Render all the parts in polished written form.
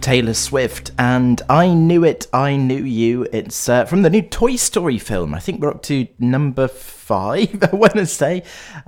Taylor Swift, and I Knew It, I Knew You. It's from the new Toy Story film. I think we're up to number 5, I want to say.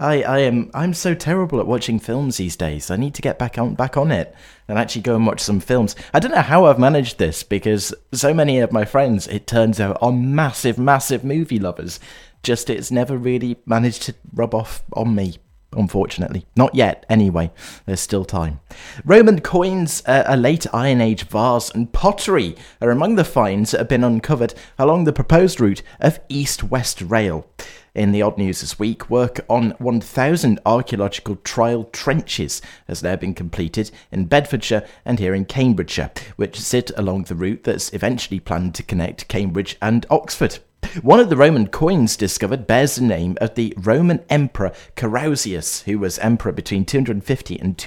I'm so terrible at watching films these days. I need to get back on it and actually go and watch some films. I don't know how I've managed this, because so many of my friends, it turns out, are massive movie lovers. Just it's never really managed to rub off on me. Unfortunately. Not yet, anyway. There's still time. Roman coins, a late Iron Age vase and pottery are among the finds that have been uncovered along the proposed route of East-West Rail. In the odd news this week, work on 1,000 archaeological trial trenches has now been completed in Bedfordshire and here in Cambridgeshire, which sit along the route that's eventually planned to connect Cambridge and Oxford. One of the Roman coins discovered bears the name of the Roman Emperor Carausius, who was emperor between 250 and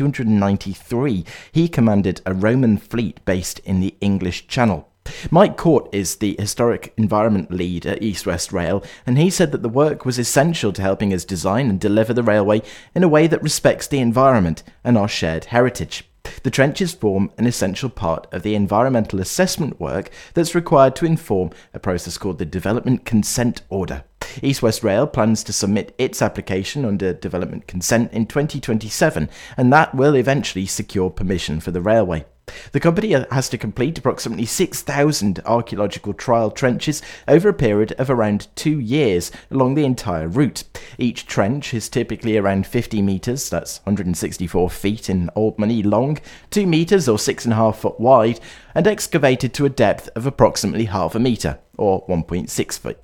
293. He commanded a Roman fleet based in the English Channel. Mike Court is the Historic Environment Lead at East West Rail, and he said that the work was essential to helping us design and deliver the railway in a way that respects the environment and our shared heritage. The trenches form an essential part of the environmental assessment work that's required to inform a process called the Development Consent Order. East West Rail plans to submit its application under development consent in 2027, and that will eventually secure permission for the railway. The company has to complete approximately 6,000 archaeological trial trenches over a period of around 2 years along the entire route. Each trench is typically around 50 metres, that's 164 feet in old money long, 2 metres or 6.5 foot wide, and excavated to a depth of approximately half a metre, or 1.6 foot.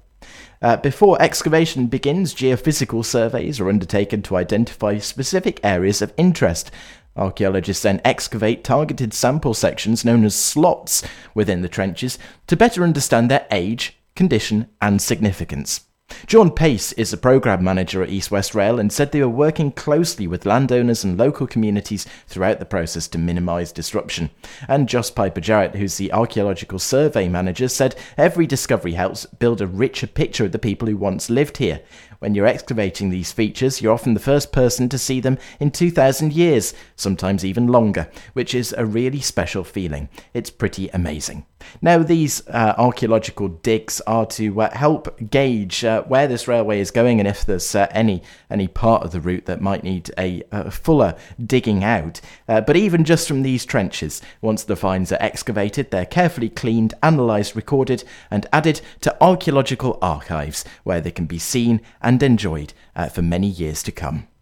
Before excavation begins, geophysical surveys are undertaken to identify specific areas of interest. Archaeologists then excavate targeted sample sections known as slots within the trenches to better understand their age, condition and significance. John Pace is the programme manager at East West Rail and said they were working closely with landowners and local communities throughout the process to minimise disruption. And Joss Piper-Jarrett, who's the archaeological survey manager, said every discovery helps build a richer picture of the people who once lived here. When you're excavating these features, you're often the first person to see them in 2,000 years, sometimes even longer, which is a really special feeling. It's pretty amazing. Now, these archaeological digs are to help gauge where this railway is going and if there's any part of the route that might need a fuller digging out. But even just from these trenches, once the finds are excavated, they're carefully cleaned, analysed, recorded and added to archaeological archives where they can be seen and enjoyed for many years to come.